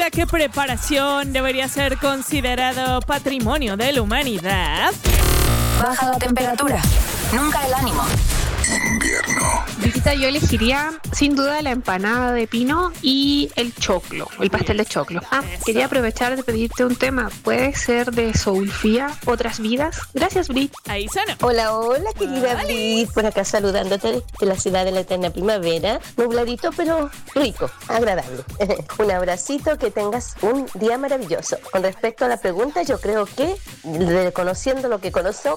¿Qué preparación debería ser considerado patrimonio de la humanidad? Baja la temperatura, nunca el ánimo. Invierno. Visita, yo elegiría sin duda la empanada de pino y el choclo, el pastel de choclo. Quería aprovechar de pedirte un tema. ¿Puede ser de Soulfía, Otras Vidas? Gracias, Brit. Ahí suena. Hola, hola, querida Brit, por acá saludándote de la ciudad de la eterna primavera. Nubladito, pero rico, agradable. Un abracito, que tengas un día maravilloso. Con respecto a la pregunta, yo creo que, conociendo lo que conozco,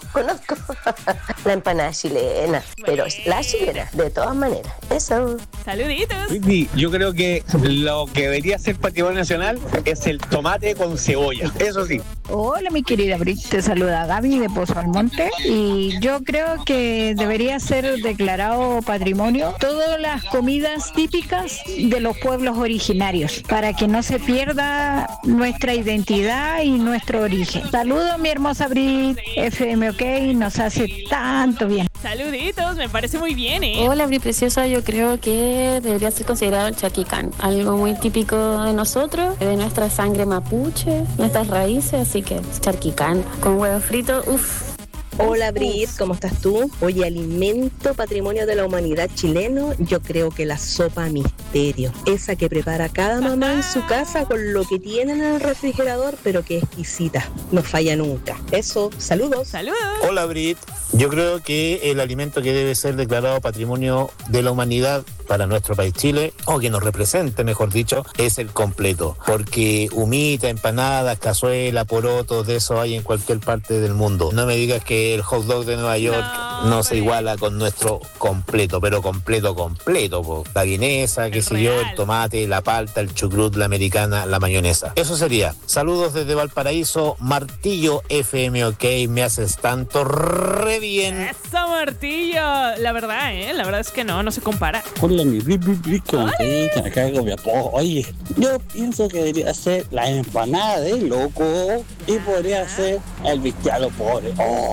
la empanada chilena, pero la chilena, de todas maneras. Eso. Saluditos. Yo creo que lo que debería ser patrimonio nacional es el tomate con cebolla, eso sí. Hola, mi querida Brit, te saluda Gaby de Pozo Almonte, y yo creo que debería ser declarado patrimonio todas las comidas típicas de los pueblos originarios, para que no se pierda nuestra identidad y nuestro origen. Saludos, mi hermosa Brit. FM OK nos hace tanto bien. Saluditos, me parece muy bien, ¿eh? Hola, Bri Preciosa, yo creo que debería ser considerado el charquicán, algo muy típico de nosotros, de nuestra sangre mapuche, nuestras raíces, así que charquicán con huevo frito, uff. Hola Brit, ¿cómo estás tú? Oye, alimento patrimonio de la humanidad chileno, yo creo que la sopa misterio, esa que prepara cada mamá en su casa con lo que tienen en el refrigerador, pero que exquisita, no falla nunca. Eso, saludos. Saludos. Hola Brit, yo creo que el alimento que debe ser declarado patrimonio de la humanidad para nuestro país Chile, o que nos represente, mejor dicho, es el completo, porque humita, empanadas, cazuela, porotos, de eso hay en cualquier parte del mundo. No me digas que el hot dog de Nueva York no se iguala con nuestro completo, pero completo, po. La guinesa, qué sé yo, el tomate, la palta, el chucrut, la americana, la mayonesa. Eso sería. Saludos desde Valparaíso, Martillo FM OK, me haces tanto re bien. Eso, Martillo. La verdad, la verdad es que no se compara. Hola, mi rico, acá con mi apoyo. Oye, yo pienso que debería ser la empanada de loco y podría ser el bestialo pobre.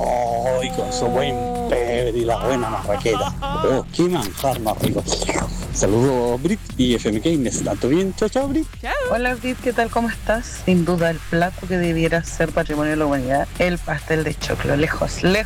Y con su buen pebre y la buena marraqueta. Qué manjar más rico. Saludos, Brit y FMK, me tanto bien. Chao, Brit. Chao. Hola, Brit, ¿qué tal? ¿Cómo estás? Sin duda, el plato que debiera ser patrimonio de la humanidad, el pastel de choclo. Lejos. Bien.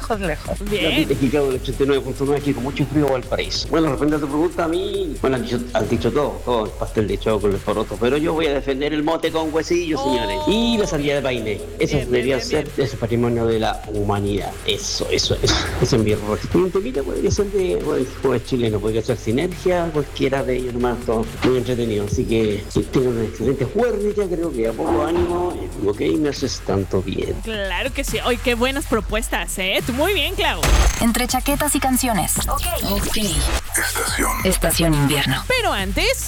Es que cago el 89.9 aquí con mucho frío Valparaíso. Bueno, respondiendo a tu pregunta, a mí, bueno, han dicho todo el pastel de choclo, el poroto, pero yo voy a defender el mote con huesillo, señores. Y la salida de vaina. Eso debería ser ese patrimonio de la humanidad. Eso es mi rol. Y un temita podría ser de juego chileno, podría ser Sinergia, cualquiera de ellos nomás, todo muy entretenido. Así que si tengo una excelente juerga, creo que a poco ánimo, OK, me haces tanto bien. Claro que sí. Hoy qué buenas propuestas, Tú muy bien, Clau. Entre chaquetas y canciones. OK. Estación invierno. Pero antes...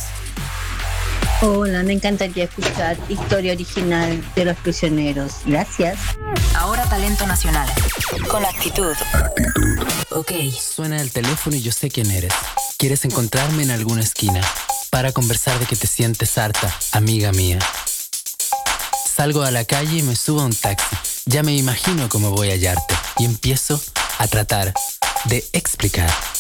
Hola, me encantaría escuchar Historia Original de los Prisioneros. Gracias. Ahora talento nacional. Con actitud. OK. Suena el teléfono y yo sé quién eres. ¿Quieres encontrarme en alguna esquina para conversar de que te sientes harta, amiga mía? Salgo a la calle y me subo a un taxi. Ya me imagino cómo voy a hallarte y empiezo a tratar de explicar